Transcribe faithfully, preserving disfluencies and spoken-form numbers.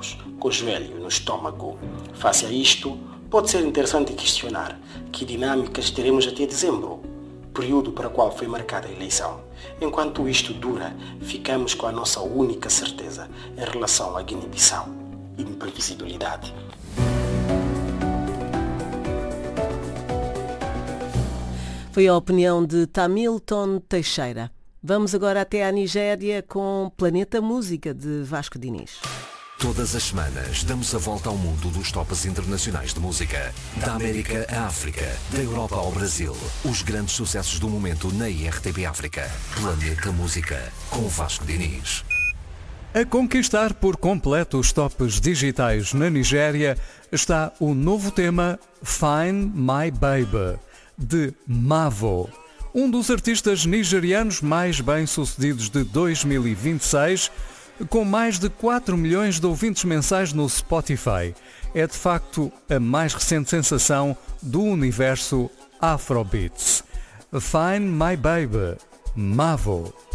anos, com o joelho no estômago. Face a isto, pode ser interessante questionar que dinâmicas teremos até dezembro, período para o qual foi marcada a eleição. Enquanto isto dura, ficamos com a nossa única certeza em relação à Guiné-Bissau: imprevisibilidade. Foi a opinião de Tamilton Teixeira. Vamos agora até à Nigéria com Planeta Música, de Vasco Diniz. Todas as semanas damos a volta ao mundo dos tops internacionais de música. Da América à África, da Europa ao Brasil. Os grandes sucessos do momento na I R T P África. Planeta Música, com Vasco Diniz. A conquistar por completo os tops digitais na Nigéria está o novo tema Find My Baby, de Mavo, um dos artistas nigerianos mais bem-sucedidos de dois mil e vinte e seis, com mais de quatro milhões de ouvintes mensais no Spotify. É de facto a mais recente sensação do universo Afrobeats. Find My Baby, Mavo.